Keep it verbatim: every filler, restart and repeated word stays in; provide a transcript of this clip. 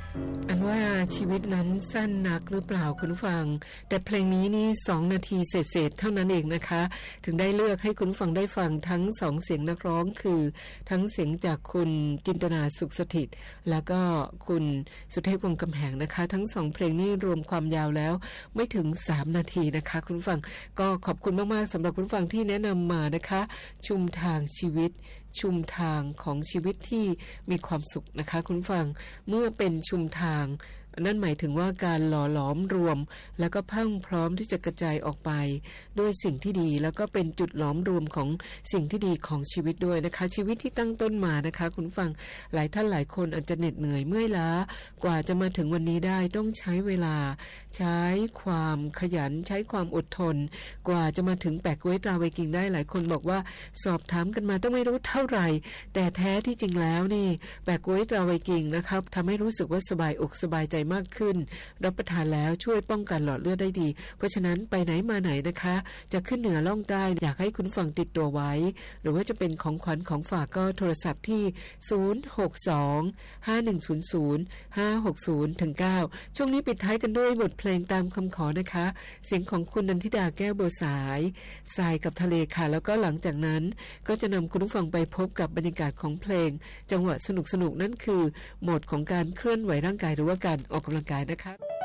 อันว่าชีวิตนั้นสั้นนักหรือเปล่าคุณฟังแต่เพลงนี้นี่สองนาทีเศษๆเท่านั้นเองนะคะถึงได้เลือกให้คุณฟังได้ฟังทั้งสองเสียงนักร้องคือทั้งเสียงจากคุณจินตนาสุขสถิตแล้วก็คุณสุเทพวงศ์กำแหงนะคะทั้งสองเพลงนี้รวมความยาวแล้วไม่ถึงสามนาทีนะคะคุณฟังก็ขอบคุณมากๆสำหรับคุณฟังที่แนะนำมานะคะชุมทางชีวิตชุมทางของชีวิตที่มีความสุขนะคะคุณฟังเมื่อเป็นชุมทางนั่นหมายถึงว่าการหล่อหลอมรวมแล้วก็พังพร้อมที่จะกระจายออกไปด้วยสิ่งที่ดีแล้วก็เป็นจุดหลอมรวมของสิ่งที่ดีของชีวิตด้วยนะคะชีวิตที่ตั้งต้นมานะคะคุณฟังหลายท่านหลายคนอาจจะเหน็ดเหนื่อยเมื่อยล้ากว่าจะมาถึงวันนี้ได้ต้องใช้เวลาใช้ความขยันใช้ความอดทนกว่าจะมาถึงแปะก๊วยตราไวกิ่งได้หลายคนบอกว่าสอบถามกันมาต้องไม่รู้เท่าไหร่แต่แท้ที่จริงแล้วนี่แปะก๊วยตราไวกิ่งนะครับทำให้รู้สึกว่าสบายอกสบายใจมากขึ้นรับประทานแล้วช่วยป้องกันหลอดเลือดได้ดีเพราะฉะนั้นไปไหนมาไหนนะคะจะขึ้นเหนือล่องใต้อยากให้คุณฟังติดตัวไว้หรือว่าจะเป็นของขวัญของฝากก็โทรศัพท์ที่ศูนย์ หก สอง ห้า หนึ่ง ศูนย์ ศูนย์ ห้า หก ศูนย์ ถึง เก้าช่วงนี้ปิดท้ายกันด้วยบทเพลงตามคำขอนะคะเสียงของคุณนันทิดาแก้วบัวสายทรายกับทะเลค่ะแล้วก็หลังจากนั้นก็จะนำคุณผู้ฟังไปพบกับบรรยากาศของเพลงจังหวะสนุกๆนั่นคือโหมดของการเคลื่อนไหวร่างกายหรือว่าการออกกำลังกายนะคะ